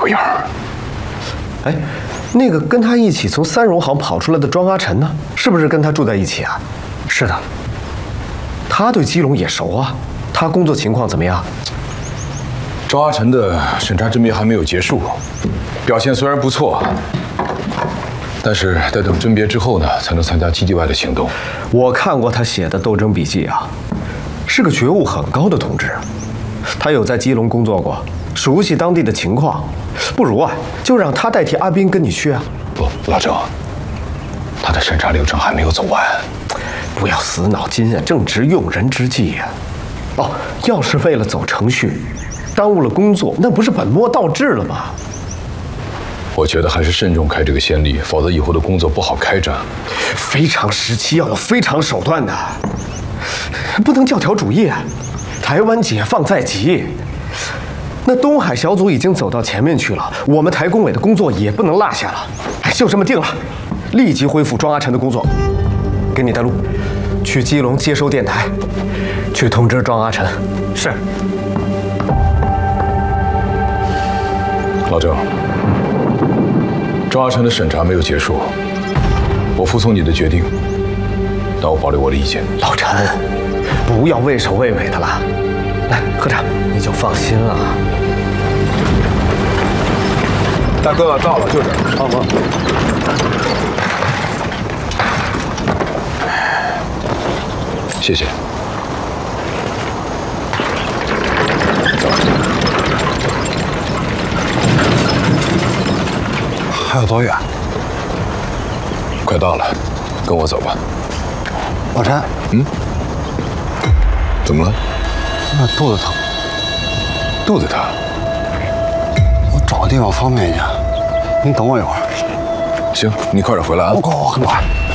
狗样儿。 哎，那个跟他一起从三荣行跑出来的庄阿晨呢？是不是跟他住在一起啊？ 是的。 他对基隆也熟啊。他工作情况怎么样？ 庄阿晨的审查甄别还没有结束，表现虽然不错，但是得等甄别之后呢，才能参加基地外的行动。 我看过他写的斗争笔记啊，是个觉悟很高的同志。他有在基隆工作过，熟悉当地的情况。不如啊，就让他代替阿斌跟你去啊。 不，老郑，他的审查流程还没有走完。 不要死脑筋啊，正值用人之际呀。哦，要是为了走程序，耽误了工作，那不是本末倒置了吗？ 我觉得还是慎重开这个先例，否则以后的工作不好开展。 非常时期要有非常手段的，不能教条主义啊！台湾解放在即，那东海小组已经走到前面去了，我们台工委的工作也不能落下了。哎，就这么定了，立即恢复庄阿晨的工作。给你带路，去基隆接收电台，去通知庄阿晨。是。 老郑，庄阿晨的审查没有结束，我服从你的决定，但我保留我的意见。 老陈，不要畏首畏尾的了，来喝茶，你就放心了。 大哥，到了，就这儿。好。谢谢。走。 还有多远？ 快到了，跟我走吧。 老陈， 怎么了？ 那肚子疼。 肚子疼？ 我找个地方方便一点，你等我一会儿。 行，你快点回来啊。 我很快。